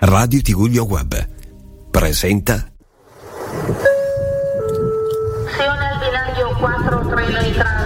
Radio Tiguglio Web presenta. Sezione al binario 4 treno di transito